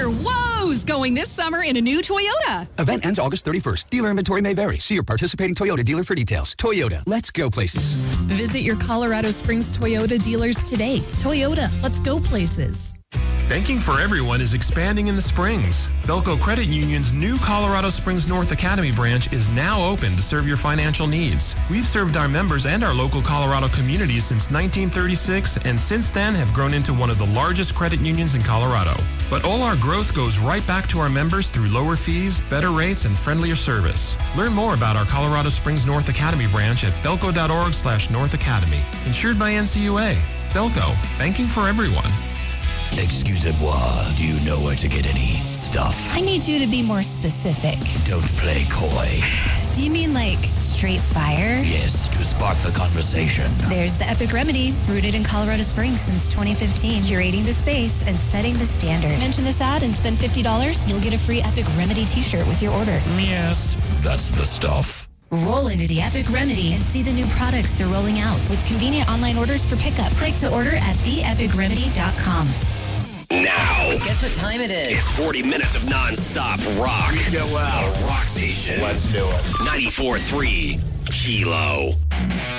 your woes going this summer in a new Toyota. Event ends August 31st. Dealer inventory may vary. See your participating Toyota dealer for details. Toyota, let's go places. Visit your Colorado Springs Toyota dealers today. Toyota, let's go places. Banking for Everyone is expanding in the Springs. Belco Credit Union's new Colorado Springs North Academy branch is now open to serve your financial needs. We've served our members and our local Colorado communities since 1936, and since then have grown into one of the largest credit unions in Colorado. But all our growth goes right back to our members through lower fees, better rates, and friendlier service. Learn more about our Colorado Springs North Academy branch at belco.org/North Academy. Insured by NCUA. Belco, banking for everyone. Excusez-moi, do you know where to get any stuff? I need you to be more specific. Don't play coy. Do you mean like straight fire? Yes, to spark the conversation. There's the Epic Remedy, rooted in Colorado Springs since 2015, curating the space and setting the standard. Mention this ad and spend $50, you'll get a free Epic Remedy t-shirt with your order. Yes, that's the stuff. Roll into the Epic Remedy and see the new products they're rolling out with convenient online orders for pickup. Click to order at theepicremedy.com. Now. Guess what time it is? It's 40 minutes of non-stop rock. Get loud. The Rock Station. Let's do it. 94.3 Kilo.